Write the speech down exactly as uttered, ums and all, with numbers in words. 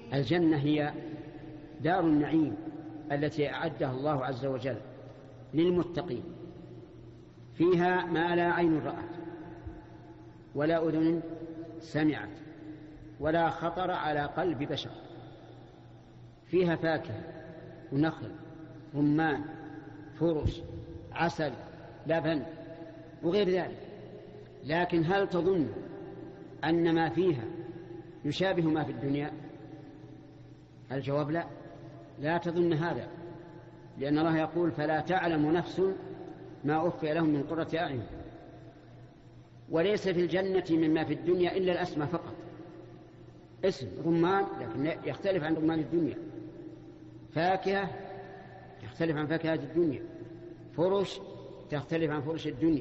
الجنة هي دار النعيم التي أعدها الله عز وجل للمتقين، فيها ما لا عين رأت ولا أذن سمعت ولا خطر على قلب بشر. فيها فاكهة ونخل رمان فرش عسل لبن وغير ذلك. لكن هل تظن أن ما فيها يشابه ما في الدنيا؟ الجواب لا، لا تظن هذا، لأن الله يقول فلا تعلم نفس ما أخفي لهم من قرة أعين. وليس في الجنة مما في الدنيا إلا الأسماء فقط، اسم رمان لكن يختلف عن رمان الدنيا، فاكهة يختلف عن فاكهة الدنيا، فرش تختلف عن فرش الدنيا.